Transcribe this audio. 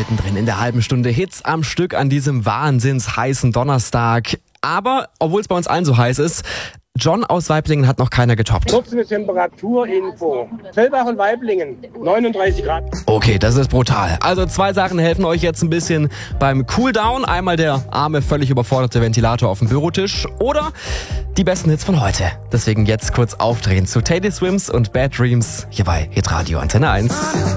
mittendrin in der halben Stunde Hits am Stück an diesem wahnsinns heißen Donnerstag. Aber, obwohl es bei uns allen so heiß ist, John aus Waiblingen hat noch keiner getoppt. Kurze Temperaturinfo. Fellbach und Waiblingen, 39 Grad. Okay, das ist brutal. Also 2 Sachen helfen euch jetzt ein bisschen beim Cooldown. Einmal der arme, völlig überforderte Ventilator auf dem Bürotisch oder die besten Hits von heute. Deswegen jetzt kurz aufdrehen zu Teddy Swims und Bad Dreams hier bei Hitradio Antenne 1.